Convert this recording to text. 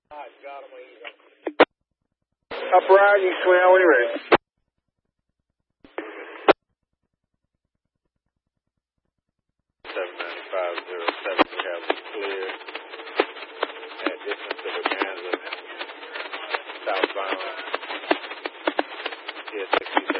Got him. Up ride, you swing out when you're ready. 79507, we have it clear at distance to Bonanza, southbound, here 67.